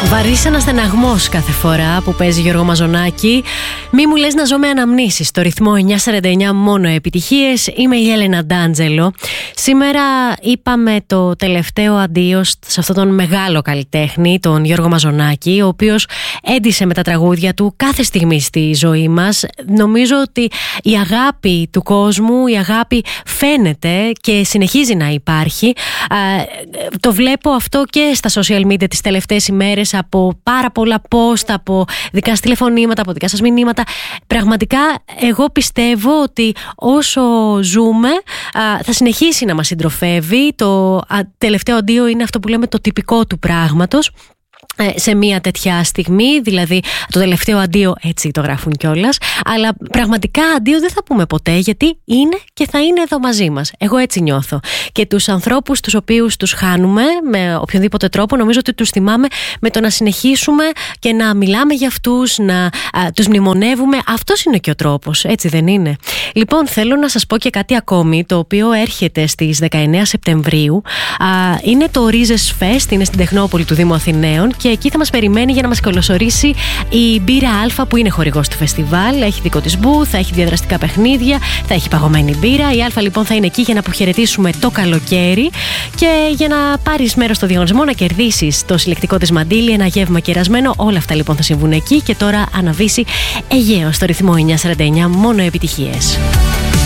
Βαρύς αναστεναγμός κάθε φορά που παίζει Γιώργο Μαζονάκη. Μη μου λες να ζω με αναμνήσεις. Στο ρυθμό 949 μόνο επιτυχίες. Είμαι η Έλενα Ντάντζελο. Σήμερα είπαμε το τελευταίο αντίο σε αυτόν τον μεγάλο καλλιτέχνη, τον Γιώργο Μαζονάκη, ο οποίος έντυσε με τα τραγούδια του κάθε στιγμή στη ζωή μας. Νομίζω ότι η αγάπη του κόσμου, η αγάπη φαίνεται και συνεχίζει να υπάρχει. Το βλέπω αυτό και στα social media τις τελευταίες ημέρες, από πάρα πολλά post, από δικά σας τηλεφωνήματα, από δικά σας μηνύματα. Πραγματικά εγώ πιστεύω ότι όσο ζούμε θα συνεχίσει να μας συντροφεύει. Το τελευταίο αντίο είναι αυτό που λέμε το τυπικό του πράγματος σε μια τέτοια στιγμή, δηλαδή το τελευταίο αντίο, έτσι το γράφουν κιόλας, αλλά πραγματικά αντίο δεν θα πούμε ποτέ, γιατί είναι και θα είναι εδώ μαζί μας. Εγώ έτσι νιώθω. Και τους ανθρώπους τους οποίους τους χάνουμε με οποιονδήποτε τρόπο, νομίζω ότι τους θυμάμαι με το να συνεχίσουμε και να μιλάμε για αυτούς, να τους μνημονεύουμε. Αυτός είναι και ο τρόπος, έτσι δεν είναι? Λοιπόν, θέλω να σας πω και κάτι ακόμη, το οποίο έρχεται στις 19 Σεπτεμβρίου. Είναι το Ρίζες Fest, είναι στην Τεχνόπολη του Δήμου Αθηναίων, και εκεί θα μας περιμένει για να μας καλωσορίσει η Μπύρα Α, που είναι χορηγός του φεστιβάλ. Έχει δικό της booth, θα έχει διαδραστικά παιχνίδια, θα έχει παγωμένη μπύρα. Η Α λοιπόν θα είναι εκεί για να αποχαιρετήσουμε το καλοκαίρι και για να πάρεις μέρος στο διαγωνισμό, να κερδίσεις το συλλεκτικό της μαντίλι, ένα γεύμα κερασμένο. Όλα αυτά λοιπόν θα συμβούν εκεί. Και τώρα αναβήσει Αιγαίο στο ρυθμό 949, μόνο επιτυχίες.